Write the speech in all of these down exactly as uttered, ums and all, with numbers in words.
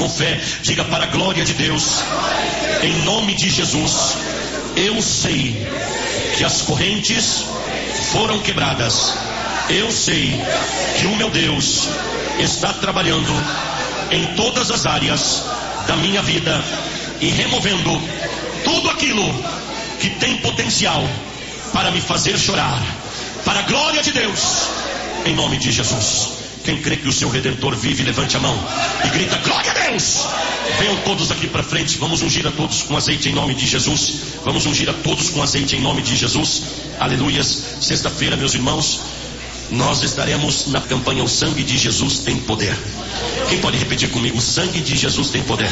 com fé, diga: para a glória de Deus, em nome de Jesus, eu sei que as correntes foram quebradas. Eu sei que o meu Deus está trabalhando em todas as áreas da minha vida e removendo tudo aquilo que tem potencial para me fazer chorar, para a glória de Deus, em nome de Jesus. Quem crê que o seu Redentor vive, levante a mão e grita: glória a Deus! Venham todos aqui para frente. Vamos ungir a todos com azeite em nome de Jesus. Vamos ungir a todos com azeite em nome de Jesus. Aleluias. Sexta-feira, meus irmãos, nós estaremos na campanha O Sangue de Jesus Tem Poder. Quem pode repetir comigo? O sangue de Jesus tem poder.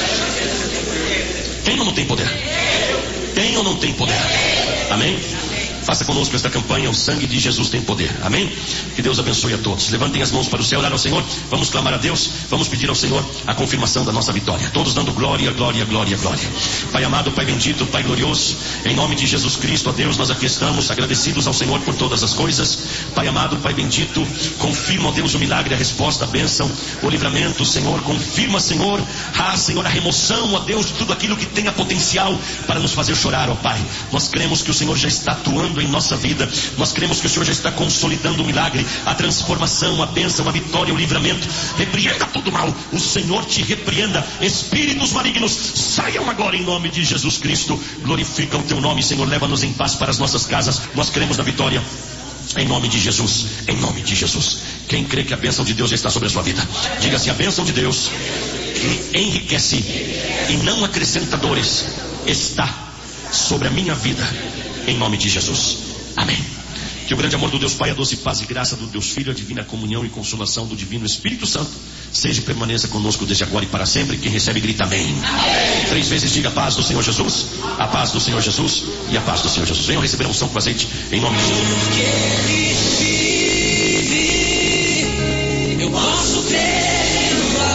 Tem ou não tem poder? Tem ou não tem poder? Amém? Faça conosco esta campanha. O sangue de Jesus tem poder. Amém? Que Deus abençoe a todos. Levantem as mãos para o céu, orar ao Senhor. Vamos clamar a Deus. Vamos pedir ao Senhor a confirmação da nossa vitória. Todos dando glória, glória, glória, glória. Pai amado, Pai bendito, Pai glorioso, em nome de Jesus Cristo, ó Deus, nós aqui estamos agradecidos ao Senhor por todas as coisas. Pai amado, Pai bendito, confirma, ó Deus, o milagre, a resposta, a bênção, o livramento, Senhor. Confirma, Senhor, ah, Senhor, a remoção, ó Deus, de tudo aquilo que tenha potencial para nos fazer chorar, ó Pai. Nós cremos que o Senhor já está atuando em nossa vida. Nós cremos que o Senhor já está consolidando o milagre, a transformação, a bênção, a vitória, o livramento. Repreenda todo mal. O Senhor te repreenda. Espíritos malignos, saiam agora em nome de Jesus Cristo. Glorifica o teu nome, Senhor. Leva-nos em paz para as nossas casas. Nós cremos na vitória. Em nome de Jesus, em nome de Jesus. Quem crê que a bênção de Deus já está sobre a sua vida, diga-se: a bênção de Deus que enriquece e não acrescenta dores está sobre a minha vida, em nome de Jesus. Amém. Que o grande amor do Deus Pai, a doce paz e graça do Deus Filho, a divina comunhão e consolação do divino Espírito Santo seja e permaneça conosco desde agora e para sempre. Quem recebe grita amém. Amém. Três vezes diga: a paz do Senhor Jesus, a paz do Senhor Jesus e a paz do Senhor Jesus. Venham receber a unção com azeite em nome de Jesus. Eu posso crer.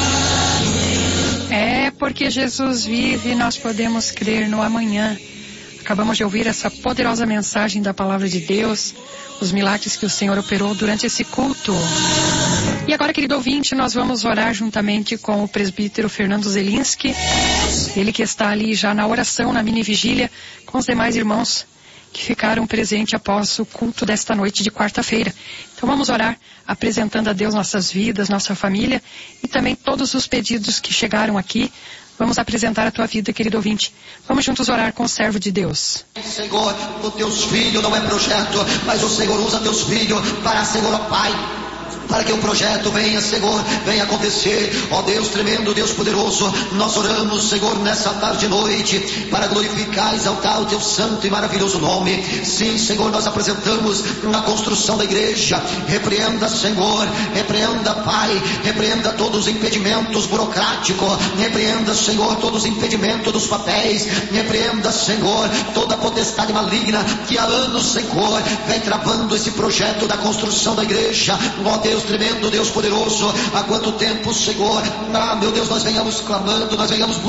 É porque Jesus vive, nós podemos crer no amanhã. Acabamos de ouvir essa poderosa mensagem da palavra de Deus, os milagres que o Senhor operou durante esse culto. E agora, querido ouvinte, nós vamos orar juntamente com o presbítero Fernando Zelinski, ele que está ali já na oração, na mini vigília, com os demais irmãos que ficaram presentes após o culto desta noite de quarta-feira. Então vamos orar, apresentando a Deus nossas vidas, nossa família e também todos os pedidos que chegaram aqui. Vamos apresentar a tua vida, querido ouvinte. Vamos juntos orar com o servo de Deus. Senhor, o teus filhos não é projeto, mas o Senhor usa teus filhos para, Senhor, ó Pai, para que o projeto venha, Senhor, venha acontecer. Ó Deus tremendo, Deus poderoso, nós oramos, Senhor, nessa tarde e noite, para glorificar e exaltar o teu santo e maravilhoso nome. Sim, Senhor, nós apresentamos na construção da igreja. Repreenda, Senhor, repreenda, Pai, repreenda todos os impedimentos burocráticos, repreenda, Senhor, todos os impedimentos dos papéis, repreenda, Senhor, toda a potestade maligna que há anos, Senhor, vem travando esse projeto da construção da igreja. Ó Deus tremendo, Deus poderoso, há quanto tempo, Senhor, ah, meu Deus, nós venhamos clamando, nós venhamos